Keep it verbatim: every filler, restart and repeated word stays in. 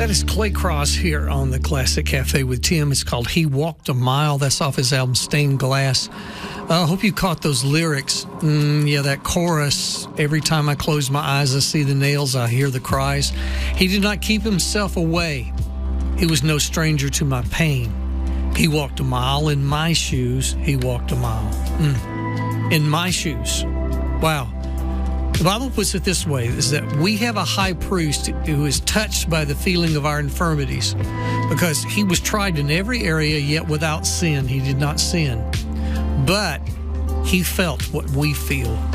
That is Clay Cross here on the Classic Cafe with Tim. It's called He Walked a Mile. That's off his album Stained Glass. I uh, hope you caught those lyrics. Mm, yeah, that chorus. Every time I close my eyes, I see the nails, I hear the cries. He did not keep himself away. He was no stranger to my pain. He walked a mile in my shoes. He walked a mile. Mm. In my shoes. Wow. The Bible puts it this way, is that we have a high priest who is touched by the feeling of our infirmities, because he was tried in every area, yet without sin. He did not sin. But he felt what we feel.